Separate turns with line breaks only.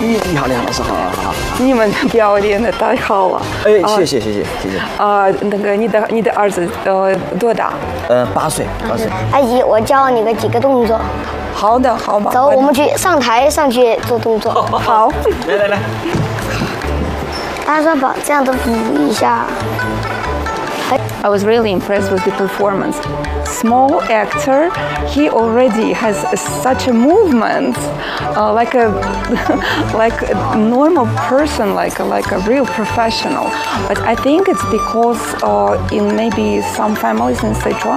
你漂亮，老师，好好好。
你们表演的太好了。
哎，谢谢。
那个你的儿子多大
？8岁。
阿姨，我教你几个动作。
好的，好吧。
走，我们去上台上去做动作。
好。
来。
大家把这样的扶一下。
I was really impressed with the performance. Small actor, he already has such a movement, like a normal person, like a real professional. But I think it's because in maybe some families in Sichuan,